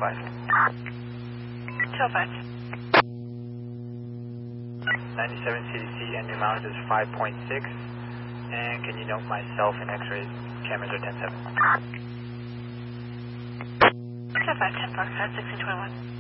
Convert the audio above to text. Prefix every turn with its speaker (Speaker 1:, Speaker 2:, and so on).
Speaker 1: 205.
Speaker 2: 205.
Speaker 1: 97 CDC and new mileage is 5.6. And can you note myself and X-ray cameras are 10-7.
Speaker 2: 205, 10 4, 1621.